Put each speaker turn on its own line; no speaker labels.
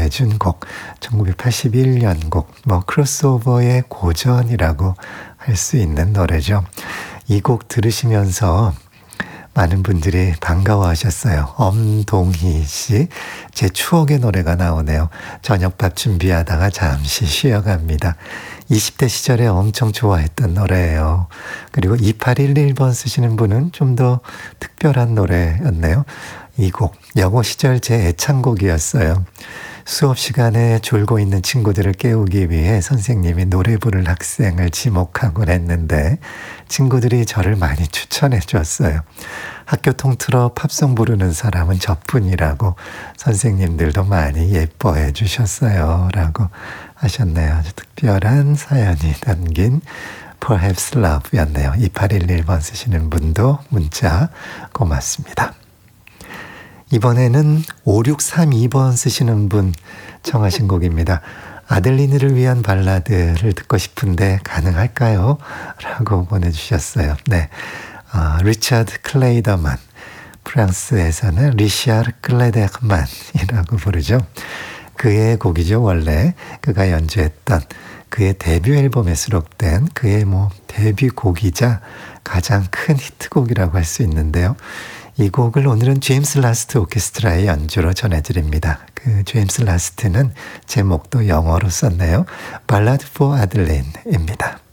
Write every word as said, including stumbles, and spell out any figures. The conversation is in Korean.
내준 곡, 천구백팔십일 년 곡, 뭐 크로스오버의 고전이라고 할 수 있는 노래죠. 이 곡 들으시면서 많은 분들이 반가워하셨어요. 엄동희 씨, 제 추억의 노래가 나오네요. 저녁밥 준비하다가 잠시 쉬어갑니다. 이십 대 시절에 엄청 좋아했던 노래예요. 그리고 이팔일일 번 쓰시는 분은 좀 더 특별한 노래였네요. 이 곡, 영어 시절 제 애창곡이었어요. 수업 시간에 졸고 있는 친구들을 깨우기 위해 선생님이 노래 부를 학생을 지목하곤 했는데 친구들이 저를 많이 추천해 줬어요. 학교 통틀어 팝송 부르는 사람은 저뿐이라고 선생님들도 많이 예뻐해 주셨어요. 라고 하셨네요. 아주 특별한 사연이 담긴 Perhaps Love였네요. 이팔일일 번 쓰시는 분도 문자 고맙습니다. 이번에는 오육삼이 번 쓰시는 분 청하신 곡입니다. 아들리니를 위한 발라드를 듣고 싶은데 가능할까요? 라고 보내주셨어요. 네, 어, 리차드 클레이더만, 프랑스에서는 리샤르 클레데만이라고 부르죠. 그의 곡이죠. 원래 그가 연주했던 그의 데뷔 앨범에 수록된 그의 뭐 데뷔 곡이자 가장 큰 히트곡이라고 할 수 있는데요. 이 곡을 오늘은 제임스 라스트 오케스트라의 연주로 전해드립니다. 그 제임스 라스트는 제목도 영어로 썼네요. Ballad for Adeline입니다.